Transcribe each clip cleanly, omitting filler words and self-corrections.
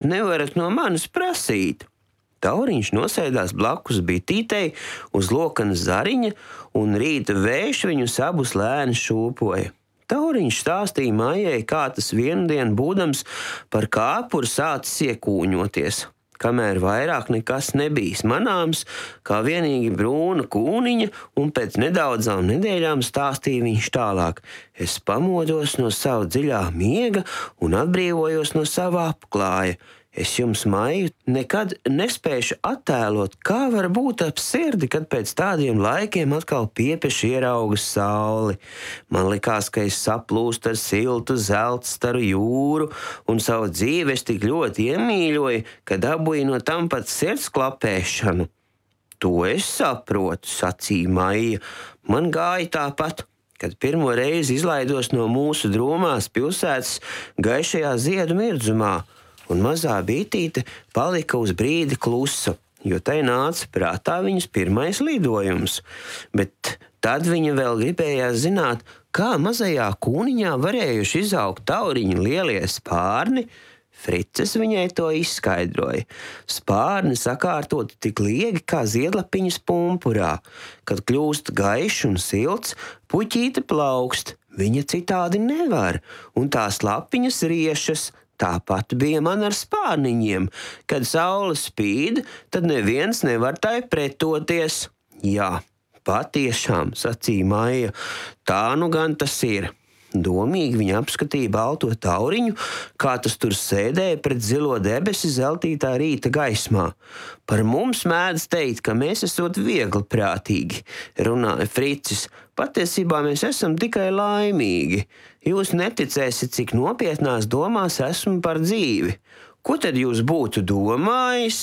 nevarat no manis prasīt? Tauriņš nosēdās blakus bitītei uz lokanas zariņa, un rīta vējš viņus abus lēni šūpoja. Tauriņš stāstīja Maijai, kā tas vienu dienu būdams par kāpuru sācis iekūņoties, kamēr vairāk nekas nebijis manāms, kā vienīgi brūna kūniņa, un pēc nedaudzām nedēļām stāstīja viņš tālāk. Es pamodos no sava dziļā miega un atbrīvojos no sava apklāja. Es jums, Maija, nekad nespēšu attēlot, kā var būt ap sirdi, kad pēc tādiem laikiem atkal piepieši ierauga sauli. Man likās, ka es saplūstu ar siltu zeltstaru jūru, un savu dzīvi es tik ļoti iemīļoju, ka dabūju no tam pat sirds klapēšanu. To es saprotu, sacīja Maija. Man gāja tāpat. Kad pirmo reizi izlaidos no mūsu drūmās pilsētas gaišajā ziedu mirdzumā, un mazā bītīte palika uz brīdi klusa, jo tai nāca prātā viņas pirmais lidojums. Bet tad viņa vēl gribējās zināt, kā mazajā kūniņā varējuši izaugt tauriņa lielie spārni. Fricis viņai to izskaidroja. Spārni sakārtoti tik liegi kā ziedlapiņas pumpurā. Kad kļūst gaišs un silts, puķīte plaukst. Viņa citādi nevar, un tās lapiņas riešas. Tāpat bija man ar spārniņiem. Kad saule spīd, tad neviens nevar tai pretoties. Jā, patiešām, sacīja Maija, tā nu gan tas ir. Domīgi viņa apskatīja balto tauriņu, kā tas tur sēdēja pret zilo debesi zeltītā rīta gaismā. Par mums mēdz teikt, ka mēs esot viegliprātīgi, runāja Fricis. Patiesībā mēs esam tikai laimīgi. Jūs neticēsiet, cik nopietnās domās esmu par dzīvi. Ko tad jūs būtu domājis?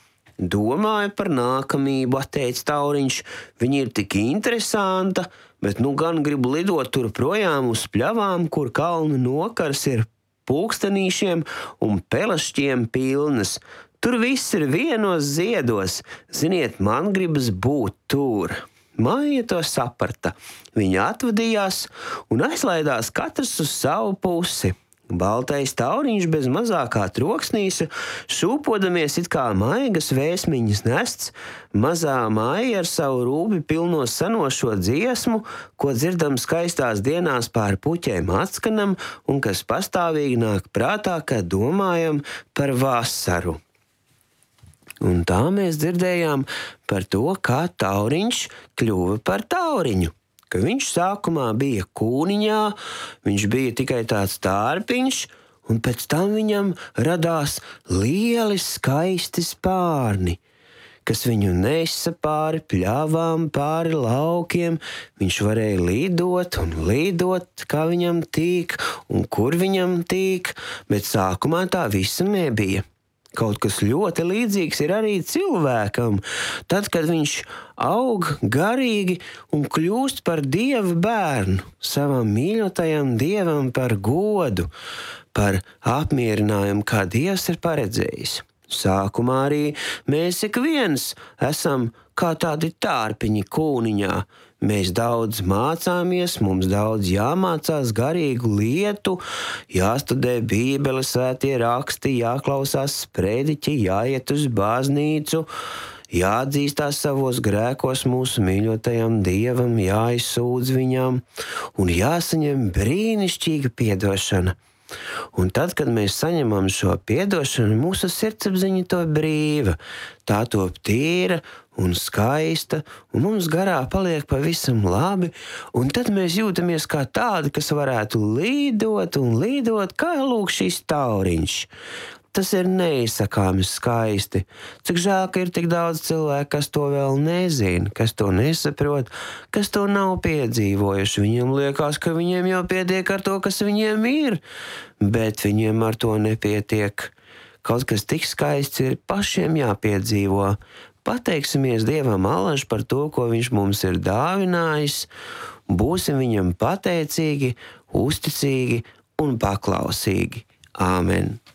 Domāju par nākamību, atteica tauriņš. Viņa ir tik interesanta, bet nu gan gribu lidot tur projām uz pļavām, kur kalnu nokars ir pulkstenīšiem un pelašķiem pilnas. Tur viss ir vienos ziedos. Ziniet, man gribas būt tur. Maija to saprata. Viņa atvadījās un aizlaidās katrs uz savu pusi. Baltais tauriņš bez mazākā troksnīša, šūpodamies it kā maigas vēsmiņas nests, mazā Maija ar savu rūbi pilno sanošo dziesmu, ko dzirdam skaistās dienās pār puķēm atskanam un kas pastāvīgi nāk prātā, kad domājam par vasaru. Un tā mēs dzirdējām par to, kā tauriņš kļuva par tauriņu. Ka viņš sākumā bija kūniņā, viņš bija tikai tāds tārpiņš, un pēc tam viņam radās lieli skaisti spārni, kas viņu nesa pāri pļavām, pāri laukiem. Viņš varēja lidot un lidot, kā viņam tīk un kur viņam tīk, bet sākumā tā visa nebija. Kaut kas ļoti līdzīgs ir arī cilvēkam, tad, kad viņš aug garīgi un kļūst par Dieva bērnu, savam mīļotajam Dievam par godu, par apmierinājumu, kā Dievs ir paredzējis. Sākumā arī mēs ik viens esam kā tādi tārpiņi kūniņā. Mēs daudz mācāmies, mums daudz jāmācās garīgu lietu, jāstudē Bībele, svētie raksti, jāklausās sprediķi, jāiet uz baznīcu, jāatzīstās savos grēkos mūsu mīļotajam Dievam, jāizsūdz viņam un jāsaņem brīnišķīga piedošana. Un tad, kad mēs saņemam šo piedošanu, mūsu sirdsapziņa to brīva, tā top tīra un skaista, un mums garā paliek pavisam labi, un tad mēs jūtamies kā tādi, kas varētu līdot un līdot, kā lūk šis tauriņš. Tas ir neizsakāmi skaisti. Cik žēl, ka ir tik daudz cilvēku, kas to vēl nezina, kas to nesaprot, kas to nav piedzīvojuši. Viņiem liekas, ka viņiem jau pietiek ar to, kas viņiem ir, bet viņiem ar to nepietiek. Kaut kas tik skaists ir pašiem jāpiedzīvo. Pateiksimies Dievam alaž par to, ko viņš mums ir dāvinājis, būsim viņam pateicīgi, uzticīgi un paklausīgi. Āmen!